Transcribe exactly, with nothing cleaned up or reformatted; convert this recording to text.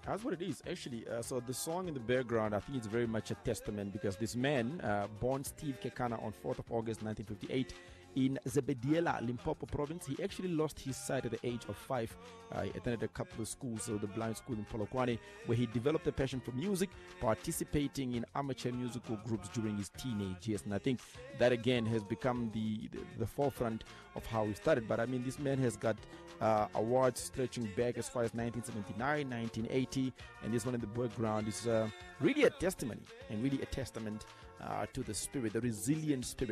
That's what it is, actually. Uh, so the song in the background, I think it's very much a testament because this man, uh, born Steve Kekana on fourth of August nineteen fifty-eight in Zebediela, Limpopo province, he actually lost his sight at the age of five. Uh, he attended a couple of schools, so the blind school in Polokwane, where he developed a passion for music, participating in amateur musical groups during his teenage years. And I think that again has become the, the, the forefront of how he started. But I mean, this man has got uh, awards stretching back as far as nineteen seventy-nine, nineteen eighty, and this one in the background is uh, really a testimony and really a testament uh, to the spirit, the resilient spirit